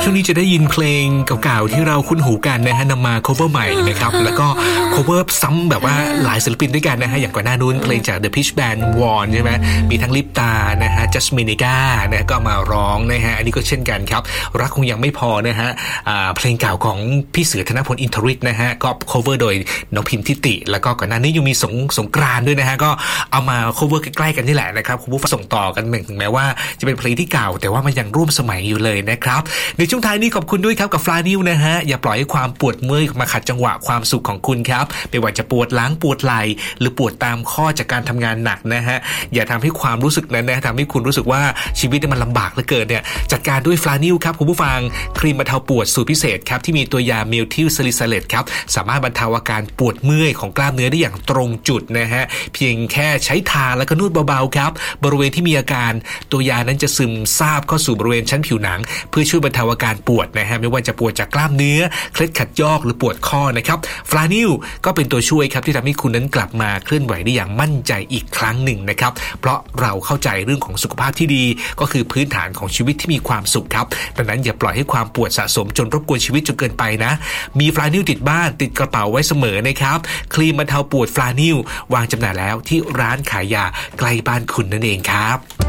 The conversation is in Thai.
ช่วงนี้จะได้ยินเพลงเก่าๆที่เราคุ้นหูกันนะฮะนำมา cover ใหม่นะครับแล้วก็ cover ซ้ำแบบว่าหลายศิลปินด้วยกันนะฮะอย่างก่อนหน้านู้นเพลงจาก The Peach Band Warn ใช่ไหมมีทั้งลิปตานะฮะ Jasminica นะก็มาร้องนะฮะอันนี้ก็เช่นกันครับรักคงยังไม่พอนะฮะเพลงเก่าของพี่เสือธนพลอินทริศนะฮะก็ cover โดยน้องพิมทิติแล้วก็ก่อนหน้านี้ยังมีสงกรานต์ด้วยนะฮะก็เอามา cover ใกล้ๆกันนี่แหละนะครับคุณผู้ฟังส่งต่อกันถึงแม้ว่าจะเป็นเพลงที่เก่าแต่ว่ามันยังร่วมสมัยอยู่เลยนะครับในช่วงท้ายนี้ขอบคุณด้วยครับกับฟลานิวนะฮะอย่าปล่อยให้ความปวดเมื่อยมาขัดจังหวะความสุขของคุณครับไม่ว่าจะปวดหลังปวดไหล่หรือปวดตามข้อจากการทำงานหนักนะฮะอย่าทำให้ความรู้สึกนั้นนะทำให้คุณรู้สึกว่าชีวิตมันลำบากเหลือเกินเนี่ยจัดการด้วยฟลานิวครับคุณผู้ฟังครีมบรรเทาปวดสูตรพิเศษครับที่มีตัวยาเมลทิลซาลิซาเลตครับสามารถบรรเทาอาการปวดเมื่อยของกล้ามเนื้อได้อย่างตรงจุดนะฮะเพียงแค่ใช้ทาแล้วก็นวดเบาๆครับบริเวณที่มีอาการตัวยานั้นจะซึมซาบเข้าสู่บริเวณชั้นผิวหนังเพื่อช่วยบรรเทาอาการปวดนะฮะไม่ว่าจะปวดจากกล้ามเนื้อเคล็ดขัดยอกหรือปวดข้อนะครับฟลานิลก็เป็นตัวช่วยครับที่ทำให้คุณนั้นกลับมาเคลื่อนไหวได้อย่างมั่นใจอีกครั้งหนึ่งนะครับเพราะเราเข้าใจเรื่องของสุขภาพที่ดีก็คือพื้นฐานของชีวิตที่มีความสุขครับดังนั้นอย่าปล่อยให้ความปวดสะสมจนรบกวนชีวิตจนเกินไปนะมีฟลานิลติดบ้านติดกระเป๋าไว้เสมอนะครับครีมบรรเทาปวดฟลานิลวางจำหน่ายแล้วที่ร้านขายยาใกล้บ้านคุณนั่นเองครับ